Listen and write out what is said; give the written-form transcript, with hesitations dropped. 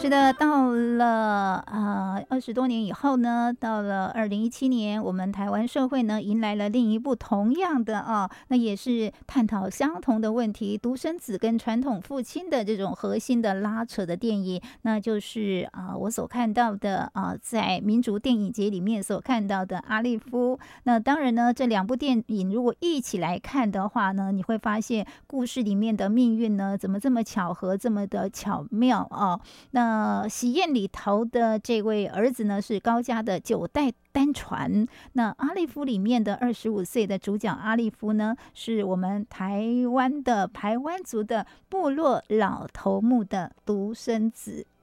是的，到了20多年以后呢，到了2017年，我们台湾社会呢迎来了另一部同样的那也是探讨相同的问题，独生子跟传统父亲的这种核心的拉扯的电影，那就是我所看到的在民族电影节里面所看到的阿利夫。那当然呢，这两部电影如果一起来看的话呢，你会发现故事里面的命运呢，怎么这么巧合，这么的巧妙那喜宴里头的这位儿子呢，是高家的9代单传。那阿利夫里面的25岁的主角阿利夫呢，是我们台湾的排湾族的部落老头目的独生子。